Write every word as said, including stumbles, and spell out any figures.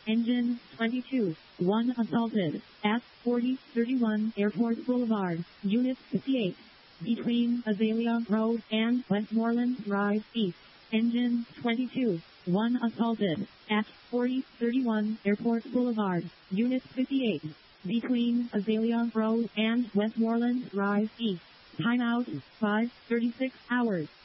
Engine twenty-two, one assaulted, at forty thirty-one Airport Boulevard, Unit fifty-eight, between Azalea Road and Westmoreland Drive East. Engine twenty-two, one assaulted, at forty thirty-one Airport Boulevard, Unit fifty-eight, between Azalea Road and Westmoreland Drive East. Timeout, five thirty-six hours.